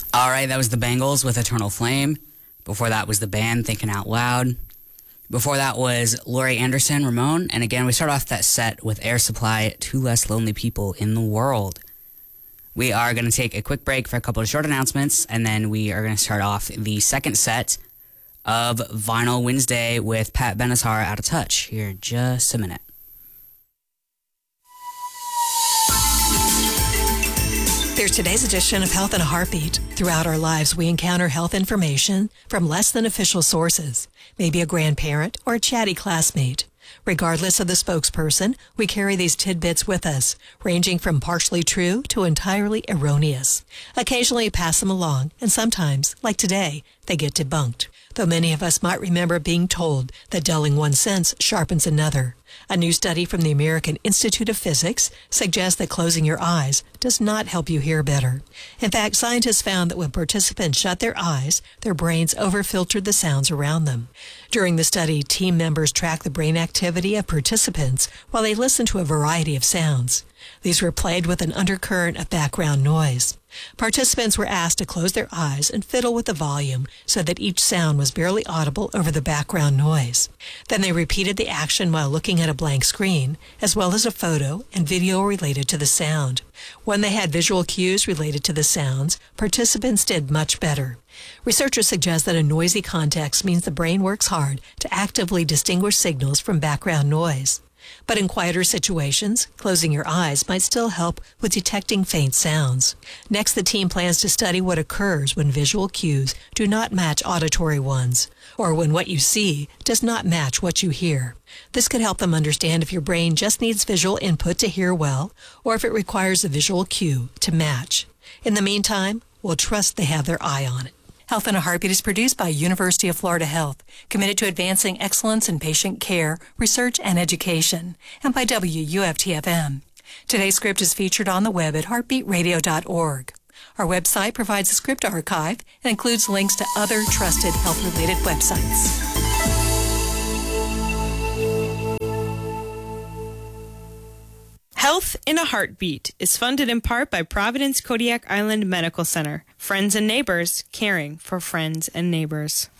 All right, that was the Bangles with Eternal Flame. Before that was the band Thinking Out Loud. Before that was Laurie Anderson, Ramon. And again, we start off that set with Air Supply, Two Less Lonely People in the World. We are going to take a quick break for a couple of short announcements, and then we are going to start off the second set of Vinyl Wednesday with Pat Benatar, Out of Touch, here in just a minute. There's today's edition of Health in a Heartbeat. Throughout our lives, we encounter health information from less than official sources, maybe a grandparent or a chatty classmate. Regardless of the spokesperson, we carry these tidbits with us, ranging from partially true to entirely erroneous. Occasionally we pass them along, and sometimes, like today, they get debunked. Though many of us might remember being told that dulling one sense sharpens another. A new study from the American Institute of Physics suggests that closing your eyes does not help you hear better. In fact, scientists found that when participants shut their eyes, their brains overfiltered the sounds around them. During the study, team members tracked the brain activity of participants while they listened to a variety of sounds. These were played with an undercurrent of background noise. Participants were asked to close their eyes and fiddle with the volume so that each sound was barely audible over the background noise. Then they repeated the action while looking at a blank screen, as well as a photo and video related to the sound. When they had visual cues related to the sounds, participants did much better. Researchers suggest that a noisy context means the brain works hard to actively distinguish signals from background noise. But in quieter situations, closing your eyes might still help with detecting faint sounds. Next, the team plans to study what occurs when visual cues do not match auditory ones, or when what you see does not match what you hear. This could help them understand if your brain just needs visual input to hear well, or if it requires a visual cue to match. In the meantime, we'll trust they have their eye on it. Health in a Heartbeat is produced by University of Florida Health, committed to advancing excellence in patient care, research, and education, and by WUFT-FM. Today's script is featured on the web at heartbeatradio.org. Our website provides a script archive and includes links to other trusted health-related websites. Health in a Heartbeat is funded in part by Providence Kodiak Island Medical Center. Friends and neighbors caring for friends and neighbors.